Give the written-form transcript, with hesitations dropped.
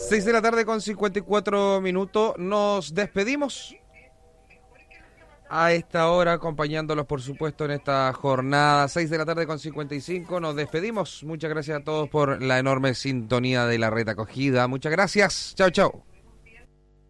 6 de la tarde con 54 minutos. Nos despedimos a esta hora, acompañándolos, por supuesto, en esta jornada. 6 de la tarde con 55. Nos despedimos. Muchas gracias a todos por la enorme sintonía de la red acogida. Muchas gracias. Chao, chao.